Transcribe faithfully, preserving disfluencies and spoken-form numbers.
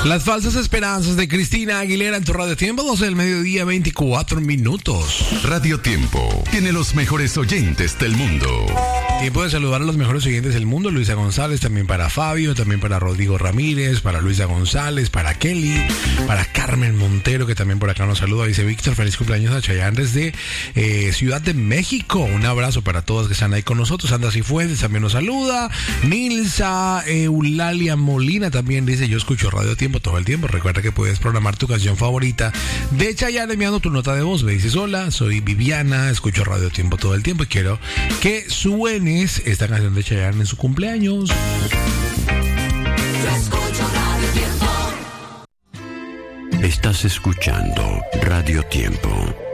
Las falsas esperanzas de Cristina Aguilera en tu Radio Tiempo, doce del mediodía, veinticuatro minutos. Radio Tiempo tiene los mejores oyentes del mundo. Tiempo de saludar a los mejores oyentes del mundo. Luisa González, también para Fabio, también para Rodrigo Ramírez, para Luisa González, para Kelly, para Carmen Montero, que también por acá nos saluda. Dice Víctor, feliz cumpleaños a Chayanne desde eh, Ciudad de México. Un abrazo para todos que están ahí con nosotros. Sandra Cifuentes también nos saluda. Nilsa Eulalia Molina también dice, yo escucho Radio Tiempo todo el tiempo. Recuerda que puedes programar tu canción favorita de Chayanne enviando tu nota de voz. Me dices, hola, soy Viviana, escucho Radio Tiempo todo el tiempo y quiero que suene esta canción de Chayanne en su cumpleaños. Estás escuchando Radio Tiempo.